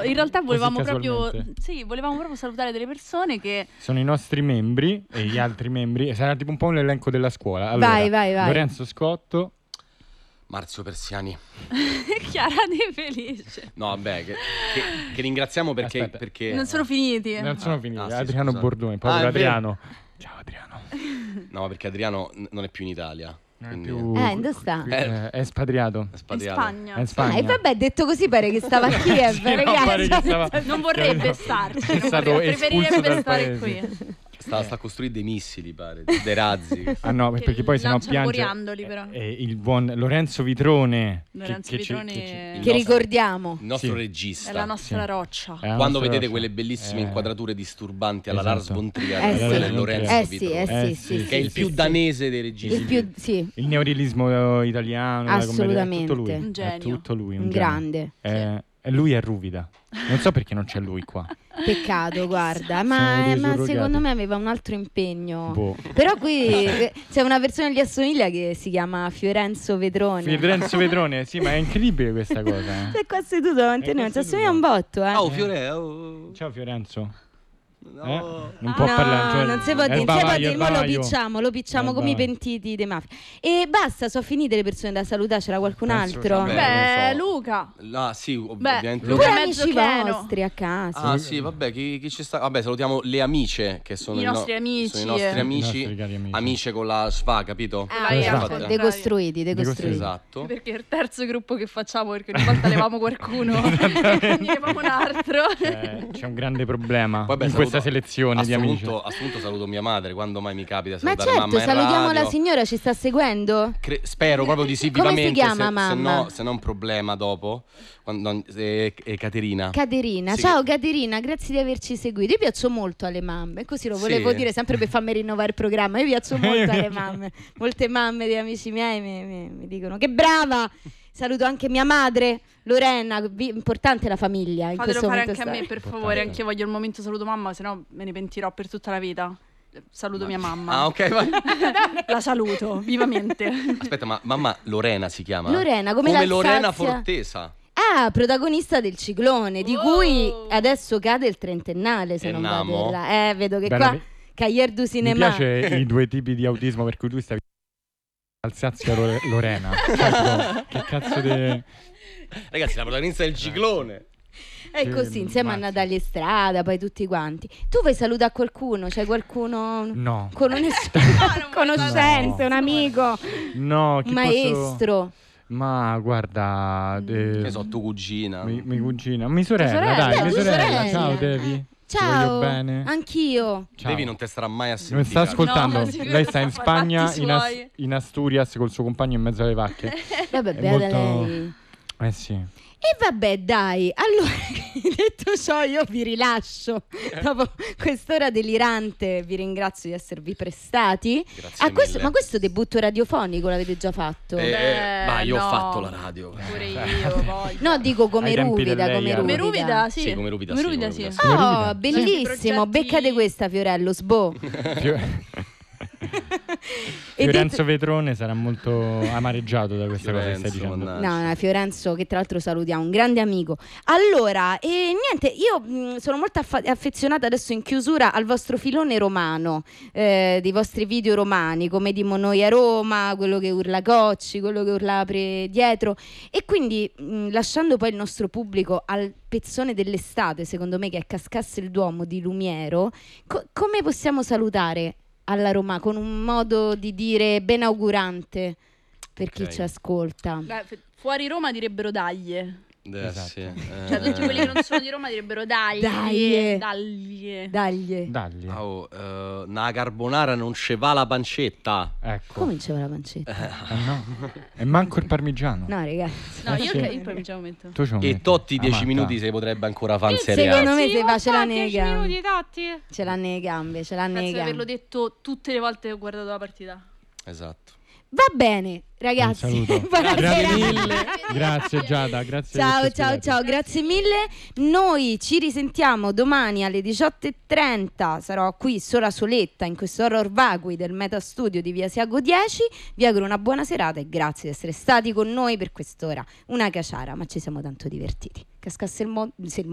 in realtà volevamo proprio casualmente. volevamo proprio salutare delle persone che Sono i nostri membri e gli altri membri. Sarà tipo un po' un elenco della scuola. Allora, Vai. Lorenzo Scotto. Marzio Persiani. Chiara De Felice. No, vabbè, che ringraziamo perché, Aspetta. perché Non sono finiti. Non sono finiti. sì, Adriano scusa. Bordone, povero è vero. Adriano. Ciao Adriano. No, perché Adriano non è più in Italia. Non è Quindi più... dove sta? È espatriato. è In spatriato. Spagna. È in Spagna. E vabbè, detto così pare che stava a Kiev, Sì, no, pare che stava- Non vorrebbe starci, È non stato vorrebbe, espulso preferirebbe dal stare paese. qui. Sta a costruire dei missili, pare, dei razzi. Ah no, Che perché poi sennò lanciano piange. coriandoli, però. Il buon Lorenzo Vitrone. Lorenzo Vitrone Il Che nostro- ricordiamo. Il nostro Sì. regista. È la nostra Sì. roccia. È la Quando nostra vedete roccia. quelle bellissime inquadrature disturbanti alla Esatto. Lars von Trier, Eh sì. quello è Lorenzo Vitrone, sì, che è il più danese dei registi. Il più, sì, Il neorealismo italiano, la commedia, Assolutamente. è tutto lui. Un genio. È tutto lui, un genio. grande. E lui è Ruvida. Non so perché non c'è lui qua. Peccato, guarda, Sono ma dei surrogati. secondo me aveva un altro impegno. Boh. Però qui c'è una persona che gli assomiglia che si chiama Fiorenzo Vedrone. Lorenzo Vedrone, sì, ma è incredibile questa cosa. Sei qua seduto davanti a noi, ci assomiglia un botto, eh. Oh, Fiore, oh. Ciao Fiorenzo. No. Non può parlare. cioè, non si può è dire, il non si può bavaglio, dire, il mo lo bavaglio. picciamo È il come i bavaglio. pentiti dei mafia. E basta, sono finite le persone da salutare, c'era qualcun Penso altro? sia Beh, non so. Luca. Ah, sì, Beh, ovviamente. Luca Pure è amici mezzo cheno. vostri a casa. Ah, sì, vabbè, chi ci sta? Vabbè, salutiamo le amiche che sono I nostri amici, sono i nostri eh. amici, I nostri cari amici. amiche con la sfa, capito? Ah, Dai, esatto. ecco, decostruiti. Esatto. Perché è il terzo gruppo che facciamo, perché ogni volta levamo qualcuno e quindi levamo un altro. C'è un grande problema Vabbè, in saluto- questa selezione di amici. A sto punto saluto mia madre, quando mai mi capita di Ma salutare certo, mamma in salutiamo radio. la signora, ci sta seguendo? Spero proprio di sì, Come si vivamente, chiama, se mamma? no è un problema dopo. Caterina. Caterina, Sì, ciao Caterina, grazie di averci seguito. Io piaccio molto alle mamme, così lo volevo Sì. dire sempre per farmi rinnovare il programma. Io piaccio molto alle mamme. Molte mamme di amici miei mi dicono che brava. Saluto anche mia madre, Lorena, importante la famiglia in Fatelo questo fare momento anche a me, storico. per favore. Anche io voglio il momento saluto mamma, se no me ne pentirò per tutta la vita. Saluto mia mamma. Ah, ok, vai. La saluto vivamente. Aspetta, ma mamma Lorena si chiama? Lorena, come Lorena l'Alsazia. Fortesa. Ah, protagonista del ciclone, di cui adesso cade il trentennale, se non Namo. vado. Vedo che Bella, qua Cahiers du mi Cinema. piace i due tipi di autismo per cui tu stavi Alsazia Lorena. Cioè, che cazzo di... Ragazzi, la protagonista del ciclone. È così, insieme a mazza. Natalia Estrada, poi tutti quanti. Tu vuoi salutare qualcuno? C'è qualcuno No. con un conoscente, un amico, No, un chi maestro? posso... Ma guarda... Che so, tua cugina. Mi cugina, mi sorella, sorella, dai, tua mi sorella. sorella. Ciao Devi. Ti Ciao, voglio bene. anch'io. Ciao. Devi non te starà mai a Non sentire. sta ascoltando. No, sicuro Lei sta in sta Spagna, fatti in, suoi. in Asturias col suo compagno in mezzo alle vacche. Vabbè, È beata molto- lei. Eh sì. E vabbè, dai, allora, detto ciò, io vi rilascio. Dopo quest'ora delirante, vi ringrazio di esservi prestati. Grazie Questo, mille. ma questo debutto radiofonico l'avete già fatto? Ma io ho no. fatto la radio. Pure io, voglio. No, dico come Ai tempi Ruvida, del come lei, Come Ruvida. Ruvida, sì. Sì, come Ruvida, Come sì, Ruvida, come sì. Ruvida, sì. Oh, Ruvida. bellissimo, Progetti- beccate questa, Fiorello, sbo. E Fiorenzo Vetrone sarà molto amareggiato da questa cosa che stai Fiorenzo, dicendo. mannaggia. No, Fiorenzo, che tra l'altro salutiamo, un grande amico. Allora, e niente, io sono molto affezionata adesso in chiusura al vostro filone romano, dei vostri video romani, come Dimo Noi a Roma, quello che urla Cocci, quello che urla Apre dietro, e quindi lasciando poi il nostro pubblico al pezzone dell'estate, secondo me, che è Cascasse il Duomo di Lumiero, come possiamo salutare alla Roma con un modo di dire benaugurante per chi Ok. ci ascolta? Beh, fuori Roma direbbero daglie. Esatto. Sì. Cioè tutti quelli che non sono di Roma direbbero daglie. Daglie. Daglie. Dagli. Dagli. Una carbonara non ce va la pancetta. Ecco. Come diceva la pancetta? No. E manco il parmigiano. No, ragazzi. No, io sì. il poi mi ci metto. Tu ce lo E metti. Totti 10 Amatta. minuti se potrebbe ancora fare un Secondo seriale. me se fa ce l'ha nei 10 gambe. minuti, Totti. Ce l'ha nei gambe, ce l'ha nei Penso di averlo gambe. detto tutte le volte che ho guardato la partita. Esatto. Va bene, ragazzi. Un saluto. Buonasera. Grazie mille. Grazie Giada, grazie. Ciao, per ciao, averci ciao, grazie mille. Noi ci risentiamo domani alle 18:30. Sarò qui sola soletta in questo horror vacui del Meta Studio di Via Siago 10. Vi auguro una buona serata e grazie di essere stati con noi per quest'ora. Una caciara, ma ci siamo tanto divertiti. Cascasse il mondo.